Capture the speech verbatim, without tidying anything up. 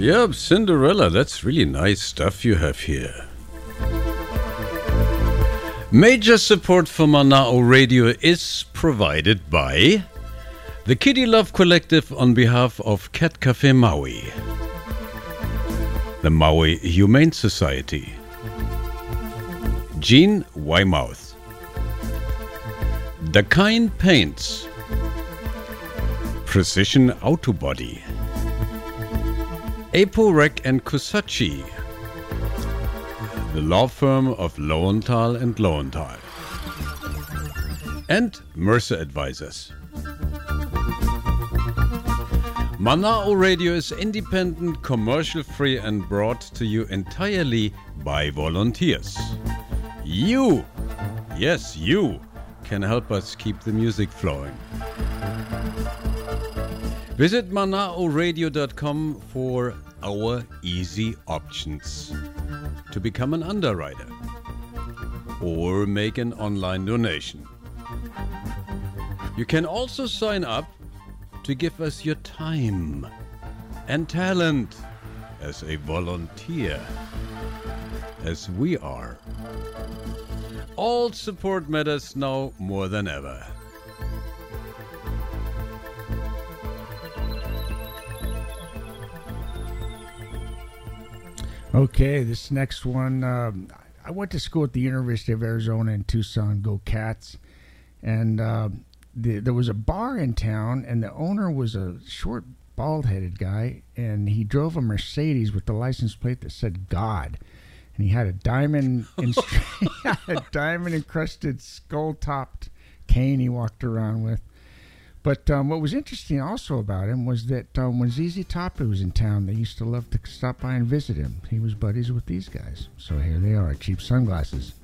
Yep, Cinderella, that's really nice stuff you have here. Major support for Mana'o Radio is provided by the Kitty Love Collective on behalf of Cat Cafe Maui, the Maui Humane Society, Gene Weymouth, Dakine Paints, Precision Autobody, Apo-Rec and Kusachi, the law firm of Lowenthal and Lowenthal, and Mercer Advisors. Mana'o Radio is independent, commercial-free, and brought to you entirely by volunteers. You, yes, you, can help us keep the music flowing. Visit mana'o radio dot com for our easy options to become an underwriter or make an online donation. You can also sign up to give us your time and talent as a volunteer, as we are. All support matters now more than ever. Okay, this next one, um, I went to school at the University of Arizona in Tucson, go Cats, and uh, the, there was a bar in town, and the owner was a short, bald-headed guy, and he drove a Mercedes with the license plate that said God, and he had a diamond, instru- he had a diamond-encrusted, skull-topped cane he walked around with. But um, what was interesting also about him was that um, when Z Z Top was in town, they used to love to stop by and visit him. He was buddies with these guys. So here they are, Cheap Sunglasses.